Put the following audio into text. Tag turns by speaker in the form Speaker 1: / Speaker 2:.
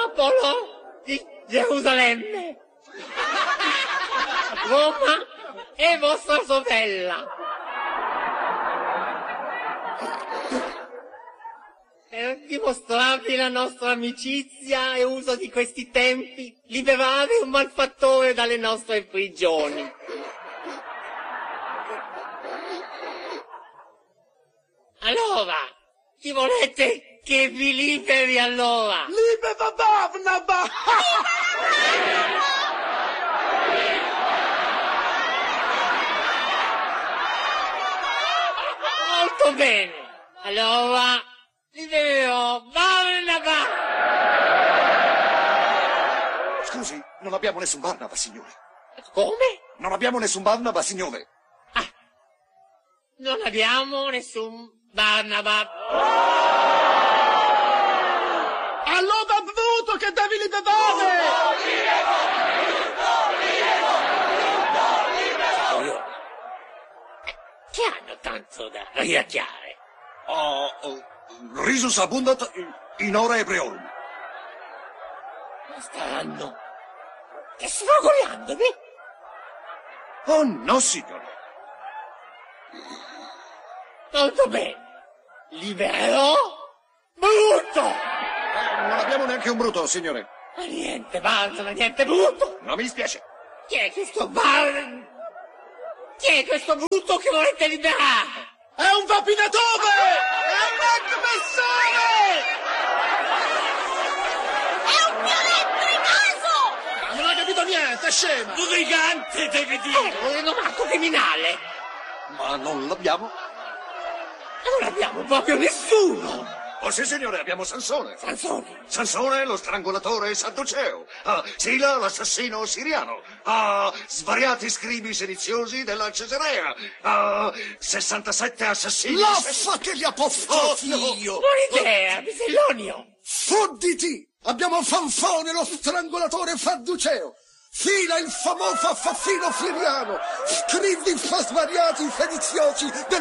Speaker 1: popolo di Gerusalemme. Roma è vostra sorella. Per dimostrarvi la nostra amicizia e uso di questi tempi, liberare un malfattore dalle nostre prigioni. Allora, chi volete che vi liberi allora? Molto bene. Allora, libererò Barnaba.
Speaker 2: Scusi, non abbiamo nessun Barnaba, signore.
Speaker 1: Come?
Speaker 2: Non abbiamo nessun Barnaba, signore.
Speaker 1: Non abbiamo nessun Barnaba.
Speaker 3: Allora avuto che devi liberare!
Speaker 1: Che hanno tanto da riacchiare?
Speaker 2: Risus abundat in ora ebreorum.
Speaker 1: Ma staranno sfogoliandomi?
Speaker 2: Oh no, signore.
Speaker 1: Molto bene. Libererò Brutto.
Speaker 2: Non abbiamo neanche un Bruto, signore.
Speaker 1: Ma niente Barnaba, niente Brutto.
Speaker 2: Non mi dispiace.
Speaker 1: Chi è questo Chi è questo Brutto che volete liberare?
Speaker 3: È un vapinatore! È un aggressore!
Speaker 4: È un violetto in naso!
Speaker 3: Non ha capito niente, scema!
Speaker 1: Un brigante, deve dire! Un rinomato criminale!
Speaker 2: Ma non l'abbiamo.
Speaker 1: Non abbiamo proprio nessuno!
Speaker 2: Oh sì, signore, abbiamo Sansone.
Speaker 1: Sansone!
Speaker 2: Sansone, lo strangolatore sadduceo. Sila, l'assassino siriano. Svariati scribi sediziosi della Cesarea. 67 assassini.
Speaker 5: L'affa che gli ha posto
Speaker 2: no.
Speaker 5: figlio!
Speaker 1: Buona idea, Bisellonio!
Speaker 5: Fodditi! Abbiamo Fanfone, lo strangolatore sadduceo! Fila il famoso assassino siriano! Scrivi svariati sediziosi